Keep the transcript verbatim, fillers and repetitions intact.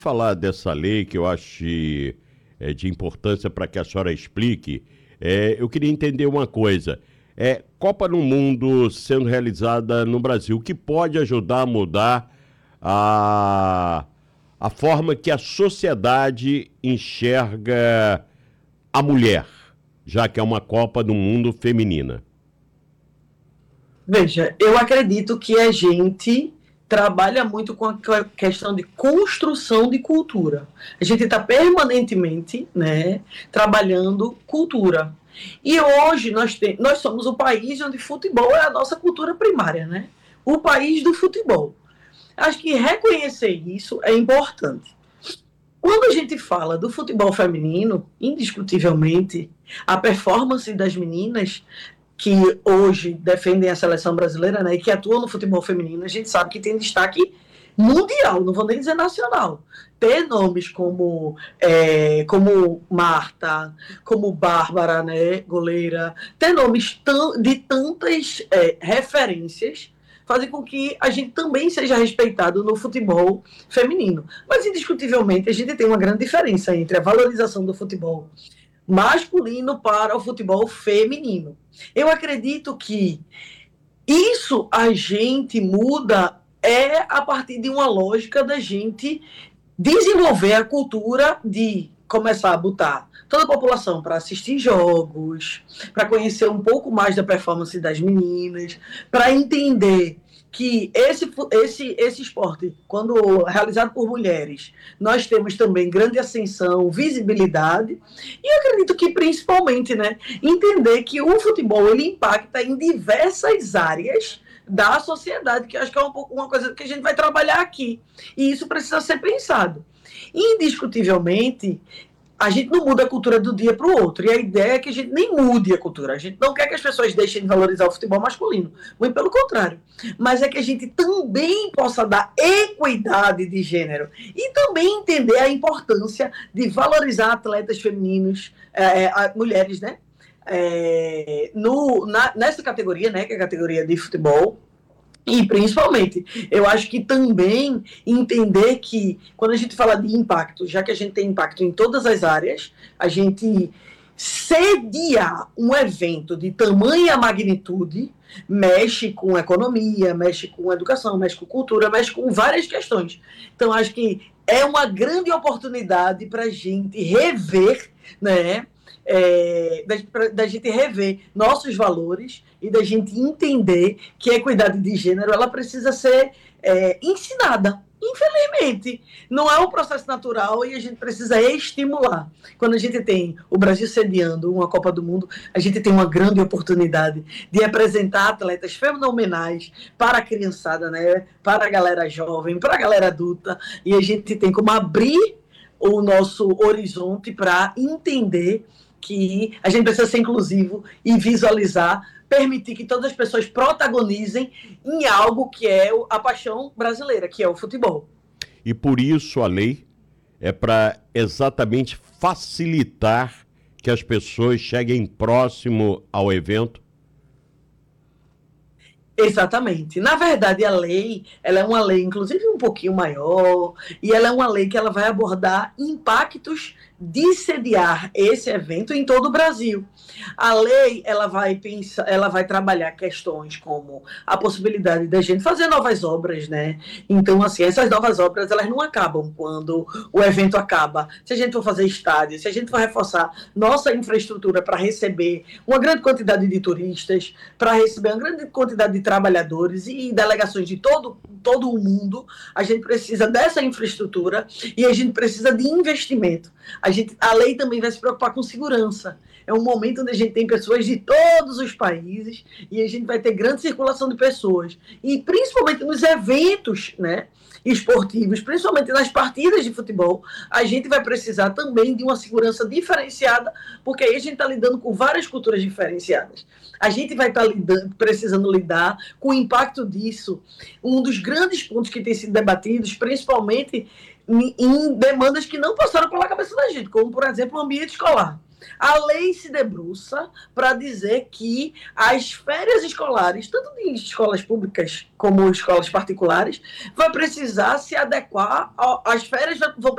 Falar dessa lei que eu acho é, de importância para que a senhora explique, é, eu queria entender uma coisa. É, Copa no Mundo sendo realizada no Brasil, o que pode ajudar a mudar a, a forma que a sociedade enxerga a mulher, já que é uma Copa do Mundo feminina? Veja, eu acredito que a gente trabalha muito com a questão de construção de cultura. A gente está permanentemente, né, trabalhando cultura. E hoje nós, tem, nós somos o país onde futebol é a nossa cultura primária, né? O país do futebol. Acho que reconhecer isso é importante. Quando a gente fala do futebol feminino, indiscutivelmente, a performance das meninas que hoje defendem a seleção brasileira, né, e que atuam no futebol feminino, a gente sabe que tem destaque mundial, não vou nem dizer nacional. Ter nomes como, é, como Marta, como Bárbara, né, goleira, ter nomes de tantas é, referências fazem com que a gente também seja respeitado no futebol feminino. Mas, indiscutivelmente, a gente tem uma grande diferença entre a valorização do futebol masculino para o futebol feminino. Eu acredito que isso a gente muda é a partir de uma lógica da gente desenvolver a cultura de começar a botar toda a população para assistir jogos, para conhecer um pouco mais da performance das meninas, para entender que esse, esse, esse esporte, quando realizado por mulheres, nós temos também grande ascensão, visibilidade, e eu acredito que principalmente, né, entender que o futebol ele impacta em diversas áreas da sociedade, que eu acho que é um pouco uma coisa que a gente vai trabalhar aqui, e isso precisa ser pensado. Indiscutivelmente, a gente não muda a cultura do dia para o outro. E a ideia é que a gente nem mude a cultura. A gente não quer que as pessoas deixem de valorizar o futebol masculino. Muito pelo contrário. Mas é que a gente também possa dar equidade de gênero. E também entender a importância de valorizar atletas femininos, é, mulheres, né? É, no, na, nessa categoria, né? Que é a categoria de futebol. E, principalmente, eu acho que também entender que, quando a gente fala de impacto, já que a gente tem impacto em todas as áreas, a gente sediar um evento de tamanha magnitude mexe com economia, mexe com educação, mexe com cultura, mexe com várias questões. Então, acho que é uma grande oportunidade para a gente rever, né? É, da, da gente rever nossos valores e da gente entender que a equidade de gênero ela precisa ser é, ensinada. Infelizmente, não é um processo natural e a gente precisa estimular. Quando a gente tem o Brasil sediando uma Copa do Mundo, a gente tem uma grande oportunidade de apresentar atletas fenomenais para a criançada, né? Para a galera jovem, para a galera adulta, e a gente tem como abrir o nosso horizonte para entender que a gente precisa ser inclusivo e visualizar, permitir que todas as pessoas protagonizem em algo que é a paixão brasileira, que é o futebol. E por isso a lei é para exatamente facilitar que as pessoas cheguem próximo ao evento. Exatamente. Na verdade, a lei, ela é uma lei, inclusive, um pouquinho maior, e ela é uma lei que ela vai abordar impactos de sediar esse evento em todo o Brasil. A lei, ela vai pensar, ela vai trabalhar questões como a possibilidade da gente fazer novas obras, né? Então, assim, essas novas obras, elas não acabam quando o evento acaba. Se a gente for fazer estádio, se a gente for reforçar nossa infraestrutura para receber uma grande quantidade de turistas, para receber uma grande quantidade de trabalhadores e delegações de todo, todo o mundo, a gente precisa dessa infraestrutura e a gente precisa de investimento. A, gente, a lei também vai se preocupar com segurança. É um momento onde a gente tem pessoas de todos os países e a gente vai ter grande circulação de pessoas. E principalmente nos eventos, né, esportivos, principalmente nas partidas de futebol, a gente vai precisar também de uma segurança diferenciada, porque aí a gente está lidando com várias culturas diferenciadas. A gente vai estar tá lidando, precisando lidar com o impacto disso. Um dos grandes pontos que tem sido debatidos, principalmente em, em demandas que não passaram pela cabeça da gente, como, por exemplo, o ambiente escolar. A lei se debruça para dizer que as férias escolares, tanto de escolas públicas como escolas particulares, vai precisar se adequar às férias, vão